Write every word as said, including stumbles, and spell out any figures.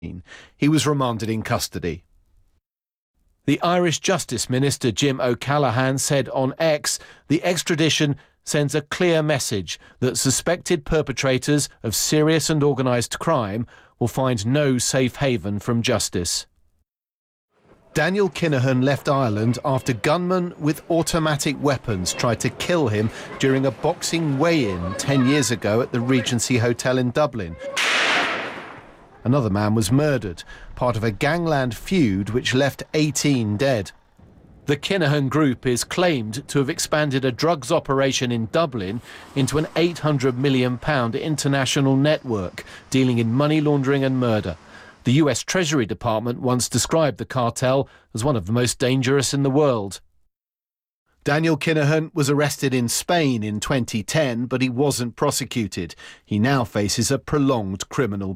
He was remanded in custody. The Irish Justice Minister Jim O'Callaghan said on X, the extradition sends a clear message that suspected perpetrators of serious and organised crime will find no safe haven from justice. Daniel Kinahan left Ireland after gunmen with automatic weapons tried to kill him during a boxing weigh-in ten years ago at the Regency Hotel in Dublin. Another man was murdered, part of a gangland feud which left eighteen dead. The Kinahan Group is claimed to have expanded a drugs operation in Dublin into an eight hundred million pound international network dealing in money laundering and murder. The U S Treasury Department once described the cartel as one of the most dangerous in the world. Daniel Kinahan was arrested in Spain in twenty ten, but he wasn't prosecuted. He now faces a prolonged criminal